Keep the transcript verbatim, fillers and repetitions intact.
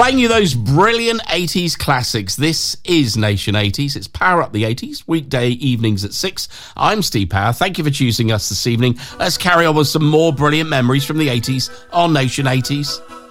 Playing you those brilliant eighties classics. This is Nation eighties. It's Power Up the eighties, weekday evenings at six. I'm Steve Power. Thank you for choosing us this evening. Let's carry on with some more brilliant memories from the eighties on Nation eighties.